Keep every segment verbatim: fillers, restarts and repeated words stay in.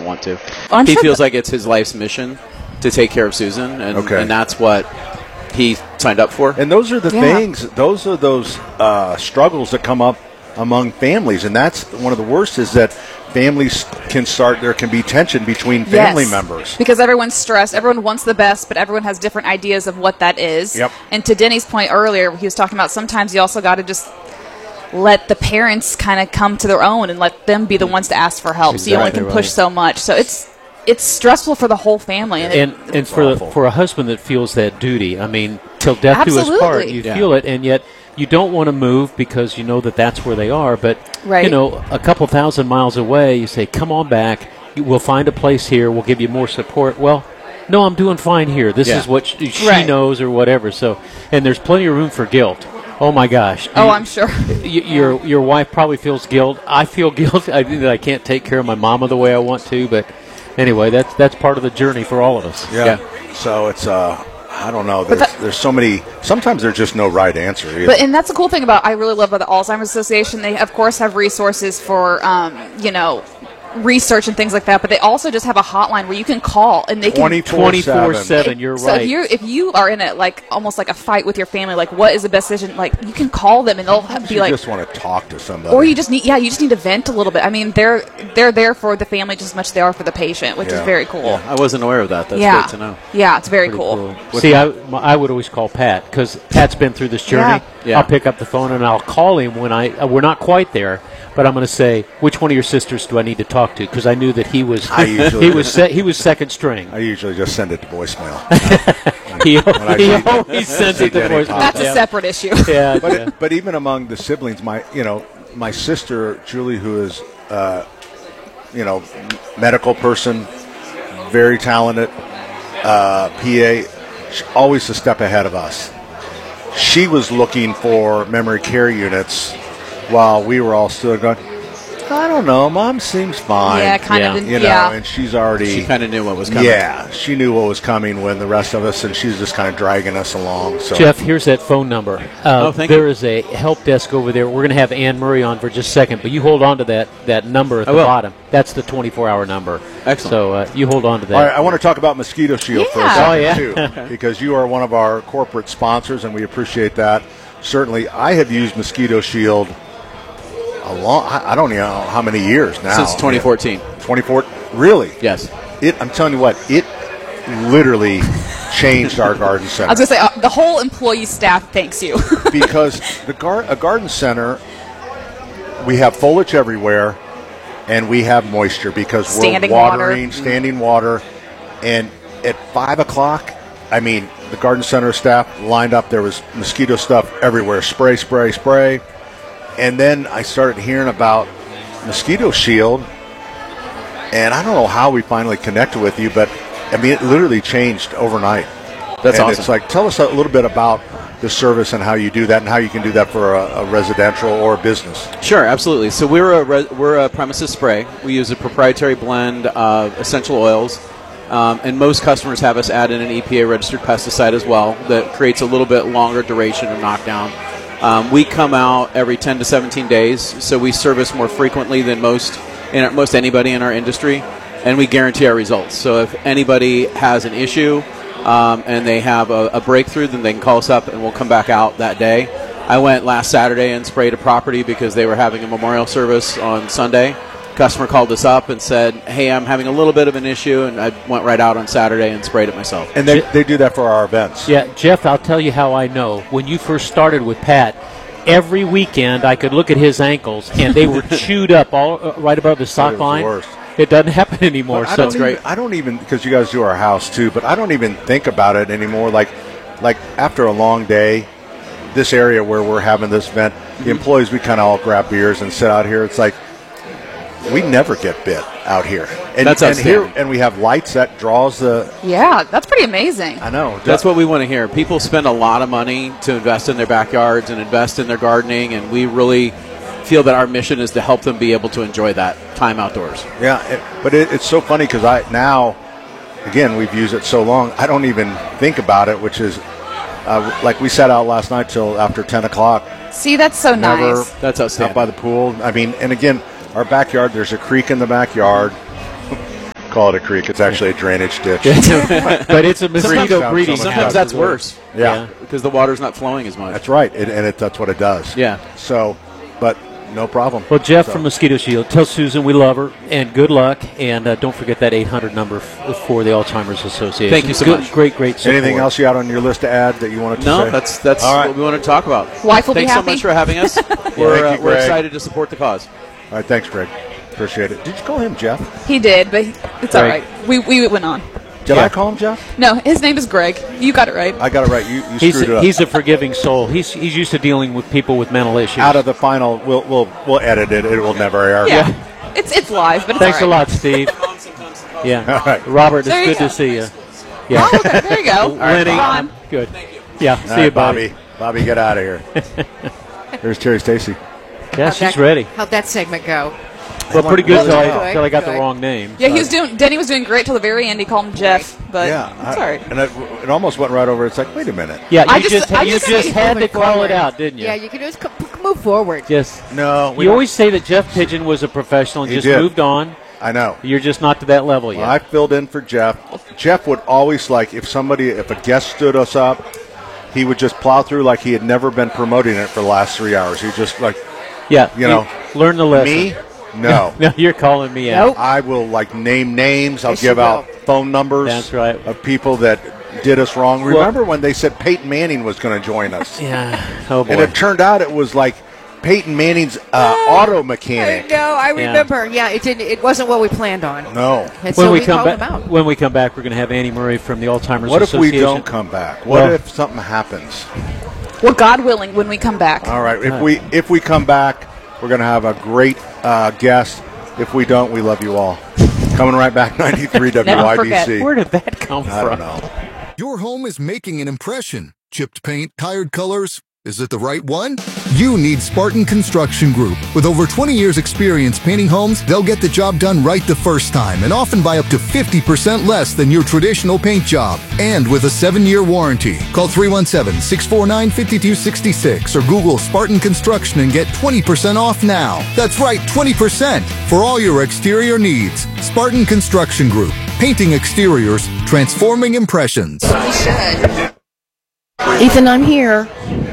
doesn't want to. I'm he sure feels th- like it's his life's mission to take care of Susan, and, Okay. and that's what he signed up for. And those are the Yeah. things, those are those uh, struggles that come up among families. And that's one of the worst is that families can start, there can be tension between family Yes. members. Because everyone's stressed. Everyone wants the best, but everyone has different ideas of what that is. Yep. And to Denny's point earlier, he was talking about sometimes you also got to just let the parents kind of come to their own and let them be the ones to ask for help. So you only Exactly can push right. so much. So it's it's stressful for the whole family. And, it- And and for awful. for a husband that feels that duty, I mean, till death do us part, Absolutely. you Yeah. feel it, and yet you don't want to move because you know that that's where they are. But Right. you know, a couple thousand miles away, you say, "Come on back. You- We'll find a place here. We'll give you more support." Well, no, I'm doing fine here. This Yeah. is what she, she Right. knows or whatever. So, and there's plenty of room for guilt. Oh my gosh. oh, You- I'm sure. y- your your wife probably feels guilt. I feel guilt. I that I can't take care of my mama the way I want to. But anyway, that's that's part of the journey for all of us. Yeah. Yeah. So it's, uh, I don't know. There's, that- there's so many, sometimes there's just no right answer either. But and that's the cool thing about I really love about the Alzheimer's Association. They of course have resources for um, you know research and things like that, but they also just have a hotline where you can call and they can twenty-four seven, you're so right. if you if you are in a like almost like a fight with your family, like what is the best decision? Like you can call them and they'll ha- be you like, just want to talk to somebody. or you just need yeah, you just need to vent a little bit. I mean, they're they're there for the family just as much as they are for the patient, which Yeah. is very cool. I wasn't aware of that. That's yeah, great to know. yeah, it's very Pretty cool. cool. See, I, my- I would always call Pat because Pat's been through this journey. Yeah. Yeah. I'll pick up the phone and I'll call him when I uh, we're not quite there, but I'm going to say which one of your sisters do I need to talk to because I knew that he was I usually he was se- he was second string. I usually just send it to voicemail. he I he see- always sends see it to Denny voice. pop That's Yeah. a separate issue. Yeah, But, yeah. it, but even among the siblings, my you know my sister Julie, who is uh, you know m- medical person, very talented uh, P A, sh- always a step ahead of us. She was looking for memory care units while we were all still going, I don't know, Mom seems fine. Yeah, kind Yeah. of. You know, yeah. and she's already She kind of knew what was coming. yeah, she knew what was coming when the rest of us, and she's just kind of dragging us along. So Jeff, here's that phone number. Uh, Oh, thank there you. is a help desk over there. We're going to have Anne Murray on for just a second, but you hold on to that, that number at I the will. bottom. That's the twenty-four hour number. Excellent. So uh, you hold on to that. All right, I want to talk about Mosquito Shield for a Yeah. second, Oh, yeah. too, because you are one of our corporate sponsors, and we appreciate that. Certainly, I have used Mosquito Shield a long, I I don't even know how many years now. Since twenty fourteen. twenty-four, really? Yes. It. I'm telling you what, it literally changed our garden I center. was gonna say uh, the whole employee staff thanks you. because the gar- a garden center, we have foliage everywhere, and we have moisture because Standing we're water. watering, standing water, and at five o'clock, I mean, the garden center staff lined up. There was mosquito stuff everywhere, spray, spray, spray, and then I started hearing about Mosquito Shield, and I don't know how we finally connected with you, but I mean, it literally changed overnight. That's and awesome. It's like, tell us a little bit about the service and how you do that, and how you can do that for a, a residential or a business. Sure, absolutely. So we're a re- we're a premises spray. We use a proprietary blend of essential oils, um, and most customers have us add in an E P A registered pesticide as well that creates a little bit longer duration of knockdown. Um, we come out every ten to seventeen days, so we service more frequently than most in our, most anybody in our industry, and we guarantee our results. So if anybody has an issue um, and they have a, a breakthrough, then they can call us up and we'll come back out that day. I went last Saturday and sprayed a property because they were having a memorial service on Sunday. Customer called us up and said, hey, I'm having a little bit of an issue, and I went right out on Saturday and sprayed it myself. And they, they do that for our events. Yeah, Jeff, I'll tell you how I know. When you first started with Pat, every weekend I could look at his ankles, and they were chewed up all uh, right above the It sock was the line. worst. It doesn't happen anymore. But I So don't even, I don't even, because you guys do our house too, but I don't even think about it anymore. Like, like after a long day, this area where we're having this event, the employees, we kind of all grab beers and sit out here. It's like, we never get bit out here. And, That's and here, outstanding. and we have lights that draws the, Yeah, that's pretty amazing. I know. That's what we want to hear. People spend a lot of money to invest in their backyards and invest in their gardening, and we really feel that our mission is to help them be able to enjoy that time outdoors. Yeah, it, but it, it's so funny because I now, again, we've used it so long, I don't even think about it, which is, uh, like we sat out last night till after ten o'clock. See, that's so Never nice. That's out outstanding. by the pool. I mean, and again, our backyard, there's a creek in the backyard. call it a creek. It's actually a drainage ditch. But it's a mosquito Sometimes- breeding sometimes Sometimes house that's as well. worse. Yeah. Because the water's not flowing as much. That's right, it, and it, that's what it does. Yeah. So, but no problem. Well, Jeff So- from Mosquito Shield, tell Susan we love her, and good luck, and uh, don't forget that eight hundred number f- for the Alzheimer's Association. Thank you so Good- much. Great, great support. Anything else you got on your list to add that you wanted to No, say? that's that's All right. what we want to talk about. Wife will be Thanks so happy. much for having us. we're Thank you, uh, we're Greg. excited to support the cause. All right, thanks, Greg. Appreciate it. Did you call him Jeff? He did, but it's all Greg. right. We we went on. Did Yeah. I call him Jeff? No, his name is Greg. You got it right. I got it right. You, you He's screwed it up. he's a forgiving soul. He's he's used to dealing with people with mental issues. Out of the final, we'll we'll we'll edit it. It will never air. Yeah. It's it's live, but it's Thanks all a right. lot, Steve. Yeah, All right. Robert, it's There you good go. to see you. Yeah, Oh, okay, there you go. Lenny, Ron. good. Yeah, All see right, you, buddy. Bobby. Bobby, get out of here. There's Terry Stacy. Yeah, How'd she's that- ready. How'd that segment go? Well, pretty good Well, till I, good, till I got the good. wrong name. Yeah, he was doing. Denny was doing great till the very end. He called him Jeff, but yeah, it's I- all right. And it, it almost went right over. It's like, wait a minute. Yeah, you I just, just- I you just just Keep had to moving call forward. it out, didn't you? Yeah, you can just co- move forward. Just No, we you don't- always say that Jeff Pigeon was a professional and He just did. moved on. I know. You're just not to that level yet. Well, I filled in for Jeff. Jeff would always like if somebody, if a guest stood us up, he would just plow through like he had never been promoting it for the last three hours. He just like yeah, you know, learn the lesson. me. No, No, you're calling me out. Nope. I will like name names. I'll Yes, give you out will. phone numbers. That's right. Of people that did us wrong. Remember when they said Peyton Manning was going to join us? Yeah. Oh boy. And it turned out it was like Peyton Manning's uh, auto I mechanic. know, I remember. Yeah, it didn't. It wasn't what we planned on. No. And when so we, we come called back, him out. when we come back, we're going to have Annie Murray from the Alzheimer's What if we Association. don't come back? What Well- if something happens? Well, God willing, when we come back. All right. If we if we come back, we're going to have a great uh, guest. If we don't, we love you all. Coming right back, ninety-three W I B C. Where did that come I from? don't know. Your home is making an impression. Chipped paint, tired colors. Is it the right one? You need Spartan Construction Group. With over twenty years experience painting homes, they'll get the job done right the first time and often by up to fifty percent less than your traditional paint job. And with a seven-year warranty. Call three one seven, six four nine, five two six six or Google Spartan Construction and get twenty percent off now. That's right, twenty percent for all your exterior needs. Spartan Construction Group. Painting exteriors, transforming impressions. Ethan, I'm here.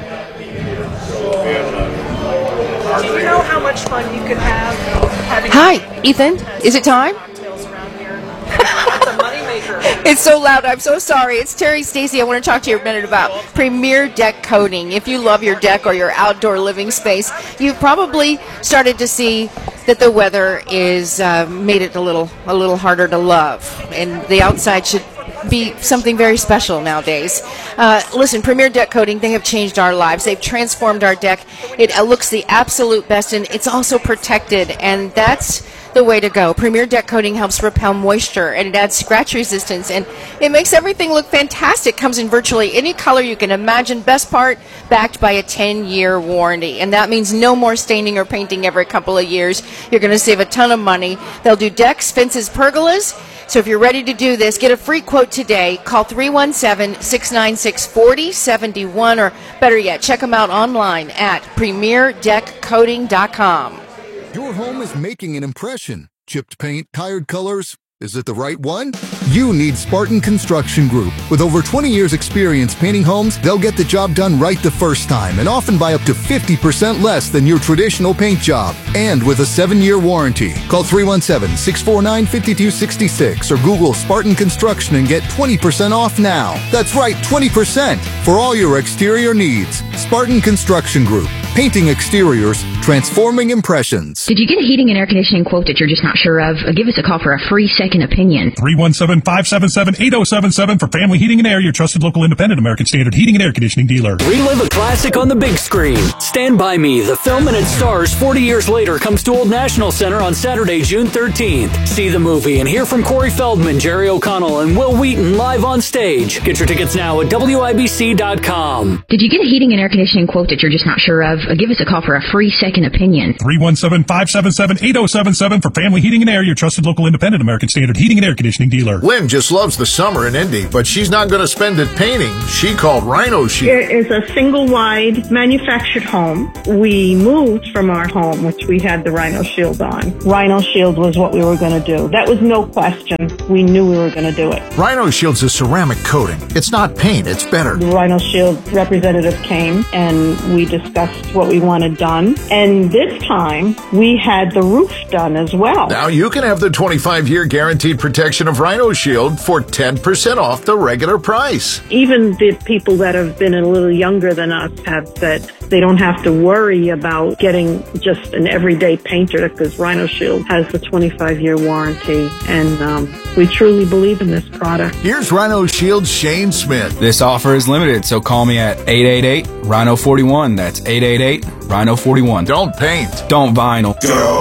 Do you know how much fun you could have having Hi, Ethan. Is it time? cocktails around here? It's a moneymaker. It's so loud. I'm so sorry. It's Terry Stacy. I want to talk to you a minute about Premier Deck Coating. If you love your deck or your outdoor living space, you've probably started to see that the weather is uh, made it a little a little harder to love, and the outside should be something very special nowadays. Uh, listen, Premier Deck Coating, they have changed our lives. They've transformed our deck. It uh, looks the absolute best, and it's also protected, and that's the way to go. Premier Deck Coating helps repel moisture, and it adds scratch resistance, and it makes everything look fantastic. Comes in virtually any color you can imagine. Best part, backed by a ten-year warranty, and that means no more staining or painting every couple of years. You're going to save a ton of money. They'll do decks, fences, pergolas. So if you're ready to do this, get a free quote today. Call three one seven, six nine six, four zero seven one, or better yet, check them out online at premier deck coating dot com. Your home is making an impression. Chipped paint, tired colors. Is it the right one? You need Spartan Construction Group. With over twenty years experience painting homes, they'll get the job done right the first time and often by up to fifty percent less than your traditional paint job. And with a seven-year warranty. Call three one seven, six four nine, five two six six or Google Spartan Construction and get twenty percent off now. That's right, twenty percent for all your exterior needs. Spartan Construction Group. Painting exteriors, transforming impressions. Did you get a heating and air conditioning quote that you're just not sure of? Uh, give us a call for a free second opinion. three one seven, five seven seven, eight zero seven seven for Family Heating and Air, your trusted local independent American Standard heating and air conditioning dealer. Relive a classic on the big screen. Stand By Me, the film and its stars forty years later, comes to Old National Center on Saturday, June thirteenth. See the movie and hear from Corey Feldman, Jerry O'Connell, and Will Wheaton live on stage. Get your tickets now at W I B C dot com. Did you get a heating and air conditioning quote that you're just not sure of? uh, give us a call for a free second opinion. three one seven, five seven seven, eight oh seven seven for Family Heating and Air, your trusted local independent American Standard heating and air conditioning dealer. Lynn just loves the summer in Indy, but she's not going to spend it painting. She called Rhino Shield. It is a single-wide manufactured home. We moved from our home, which we had the Rhino Shield on. Rhino Shield was what we were going to do. That was no question. We knew we were going to do it. Rhino Shield's a ceramic coating. It's not paint, it's better. The Rhino Shield representative came and we discussed what we wanted done. And this time we had the roof done as well. Now you can have the twenty-five year guaranteed protection of Rhino Shield for ten percent off the regular price. Even the people that have been a little younger than us have said they don't have to worry about getting just an everyday painter because Rhino Shield has the twenty-five year warranty. And um, we truly believe in this product. Here's Rhino Shield's Shane Smith. This offer is limited, so call me at eight eight eight, Rhino four one. That's eight eight eight, Rhino four one. Don't paint. Don't vinyl. Go.